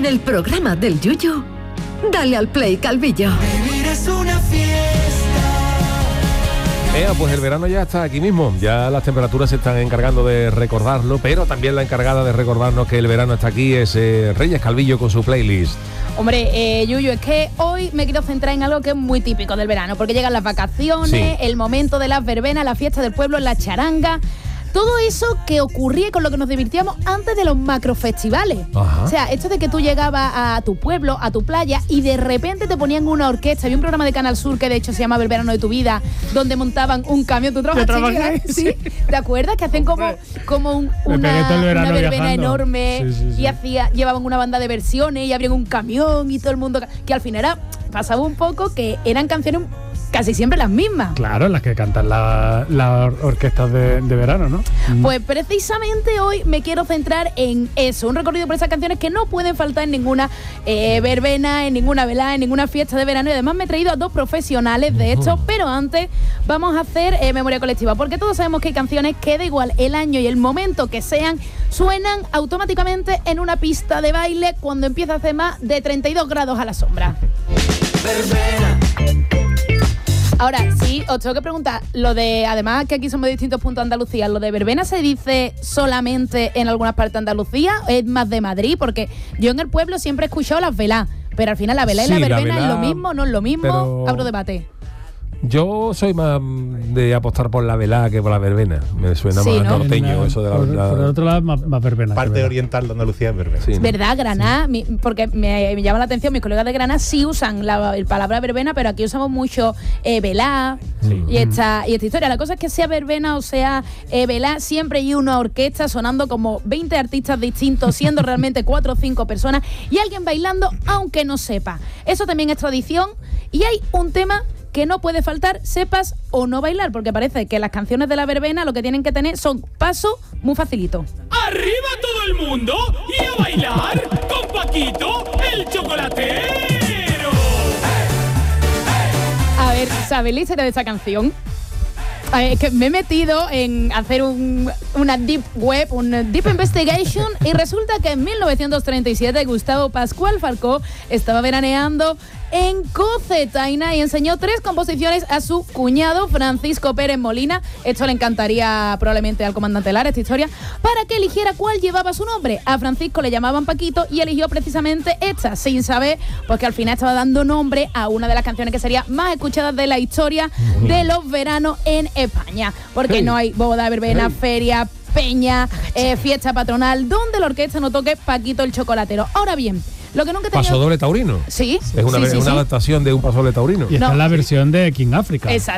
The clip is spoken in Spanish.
En el programa del Yuyu, dale al play, Calvillo. Vivir es una fiesta. Pues el verano ya está aquí mismo, ya las temperaturas se están encargando de recordarlo, pero también la encargada de recordarnos que el verano está aquí es Reyes Calvillo con su playlist. Hombre, Yuyu, es que hoy me quiero centrar en algo que es muy típico del verano, porque llegan las vacaciones, sí, el momento de las verbenas, la fiesta del pueblo, la charanga. Todo eso que ocurría con lo que nos divirtíamos antes de los macrofestivales. Ajá. O sea, esto de que tú llegabas a tu pueblo, a tu playa, y de repente te ponían una orquesta. Había un programa de Canal Sur que de hecho se llamaba El verano de tu vida, donde montaban un camión. ¿Tú trabajas? ¿Sí? ¿Te acuerdas? Que hacen como una verbena enorme, sí. Y llevaban una banda de versiones y abrían un camión y todo el mundo... Que al final pasaba un poco que eran canciones casi siempre las mismas. Claro, las que cantan las orquestas de verano, ¿no? Pues precisamente hoy me quiero centrar en eso, un recorrido por esas canciones que no pueden faltar en ninguna verbena, en ninguna velada, en ninguna fiesta de verano, y además me he traído a dos profesionales de esto, pero antes vamos a hacer memoria colectiva, porque todos sabemos que hay canciones que da igual el año y el momento que sean, suenan automáticamente en una pista de baile cuando empieza a hacer más de 32 grados a la sombra. Verbena. Ahora, sí, os tengo que preguntar, lo de, además que aquí somos de distintos puntos de Andalucía, ¿lo de verbena se dice solamente en algunas partes de Andalucía? ¿Es más de Madrid? Porque yo en el pueblo siempre he escuchado las velas, pero al final la vela y la verbena es lo mismo, no es lo mismo, pero... abro debate. Yo soy más de apostar por la velada que por la verbena. Me suena más norteño eso de la verbena. Por el otro lado, más verbena. Parte oriental de Andalucía es verbena. Sí, ¿verdad? Granada, porque me llama la atención, mis colegas de Granada sí usan la palabra verbena, pero aquí usamos mucho velá y esta historia. La cosa es que sea verbena o sea velá, siempre hay una orquesta sonando como 20 artistas distintos, siendo realmente 4 o 5 personas y alguien bailando aunque no sepa. Eso también es tradición y hay un tema que no puede faltar, sepas o no bailar, porque parece que las canciones de la verbena lo que tienen que tener son paso muy facilito. ¡Arriba todo el mundo! ¡Y a bailar con Paquito, el chocolatero! A ver, ¿sabéis la historia de esa canción? Es que me he metido en hacer una deep web, una deep investigation, y resulta que en 1937 Gustavo Pascual Falcó estaba veraneando en Cocentaina y enseñó 3 composiciones a su cuñado Francisco Pérez Molina. Esto le encantaría probablemente al comandante Lara, esta historia, para que eligiera cuál llevaba su nombre. A Francisco le llamaban Paquito y eligió precisamente esta, sin saber, porque al final estaba dando nombre a una de las canciones que sería más escuchadas de la historia de los veranos en España, porque no hay boda, verbena, feria, peña, fiesta patronal donde la orquesta no toque Paquito el chocolatero. Ahora bien, lo que nunca he tenido... Paso doble taurino. Sí. Es una adaptación de un paso doble taurino. Y esta es la versión de King África. Exacto.